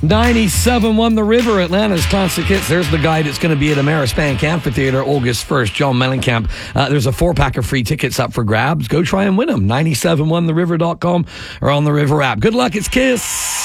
97 won the River, Atlanta's classic hits. There's the guy that's going to be at Amerispan Amphitheater August 1st, John Mellencamp. There's a 4-pack of free tickets up for grabs. Go try and win them. 97ontheriver.com or on the River app. Good luck, it's Kiss.